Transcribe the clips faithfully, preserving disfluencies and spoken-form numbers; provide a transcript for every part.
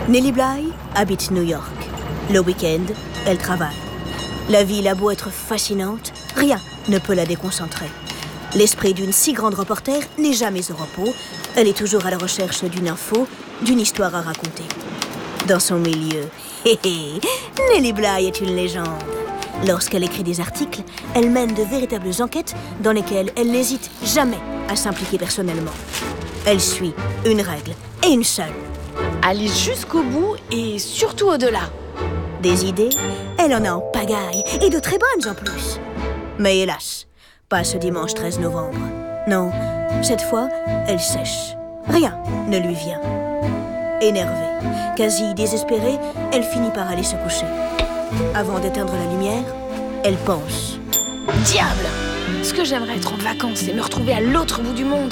Nellie Bly habite New York. Le week-end, elle travaille. La ville a beau être fascinante, rien ne peut la déconcentrer. L'esprit d'une si grande reporter n'est jamais au repos. Elle est toujours à la recherche d'une info, d'une histoire à raconter. Dans son milieu, hé hé, Nellie Bly est une légende. Lorsqu'elle écrit des articles, elle mène de véritables enquêtes dans lesquelles elle n'hésite jamais à s'impliquer personnellement. Elle suit une règle et une seule. Aller jusqu'au bout et surtout au-delà. Des idées, elle en a en pagaille, et de très bonnes en plus. Mais hélas, pas ce dimanche treize novembre. Non, cette fois, elle sèche. Rien ne lui vient. Énervée, quasi désespérée, elle finit par aller se coucher. Avant d'éteindre la lumière, elle pense. Diable! Ce que j'aimerais être en vacances et me retrouver à l'autre bout du monde.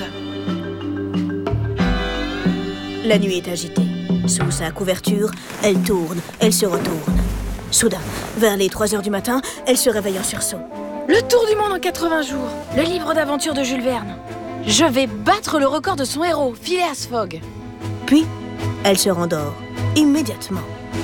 La nuit est agitée. Sous sa couverture, elle tourne, elle se retourne. Soudain, vers les trois heures du matin, elle se réveille en sursaut. Le tour du monde en quatre-vingts jours. Le livre d'aventure de Jules Verne. Je vais battre le record de son héros, Phileas Fogg. Puis, elle se rendort, immédiatement.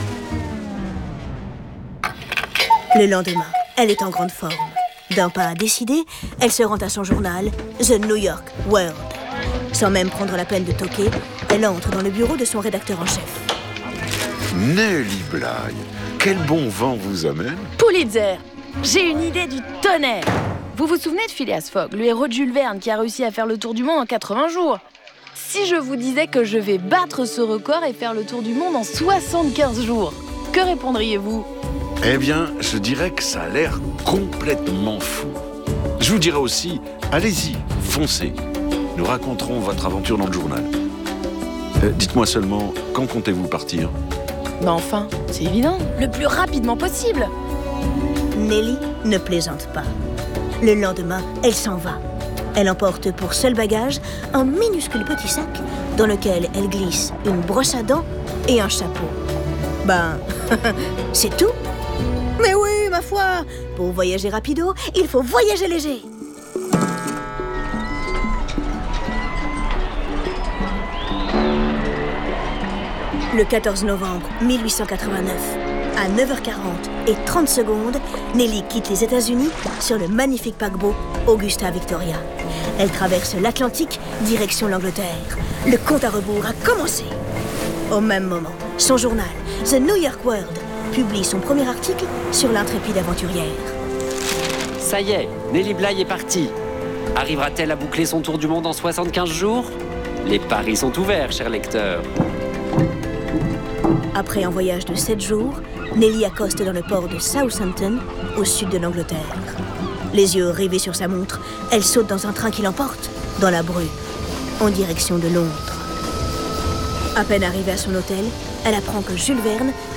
Le lendemain, elle est en grande forme. D'un pas décidé, elle se rend à son journal, The New York World. Sans même prendre la peine de toquer, elle entre dans le bureau de son rédacteur en chef. Nellie Bly, quel bon vent vous amène? Pulitzer, j'ai une idée du tonnerre. Vous vous souvenez de Phileas Fogg, le héros de Jules Verne qui a réussi à faire le tour du monde en quatre-vingts jours? Si je vous disais que je vais battre ce record et faire le tour du monde en soixante-quinze jours, que répondriez-vous? Eh bien, je dirais que ça a l'air complètement fou. Je vous dirais aussi, allez-y, foncez. Nous raconterons votre aventure dans le journal. Euh, dites-moi seulement, quand comptez-vous partir? Mais enfin, c'est évident, le plus rapidement possible. Nellie ne plaisante pas. Le lendemain, elle s'en va. Elle emporte pour seul bagage un minuscule petit sac dans lequel elle glisse une brosse à dents et un chapeau. Ben, c'est tout. Mais oui, ma foi, pour voyager rapido, il faut voyager léger. Le quatorze novembre mille huit cent quatre-vingt-neuf, à neuf heures quarante et trente secondes, Nellie quitte les États-Unis sur le magnifique paquebot Augusta Victoria. Elle traverse l'Atlantique, direction l'Angleterre. Le compte à rebours a commencé. Au même moment, son journal, The New York World, publie son premier article sur l'intrépide aventurière. Ça y est, Nellie Bly est partie. Arrivera-t-elle à boucler son tour du monde en soixante-quinze jours? Les paris sont ouverts, cher lecteur. Après un voyage de sept jours, Nellie accoste dans le port de Southampton, au sud de l'Angleterre. Les yeux rivés sur sa montre, elle saute dans un train qui l'emporte, dans la brume, en direction de Londres. À peine arrivée à son hôtel, elle apprend que Jules Verne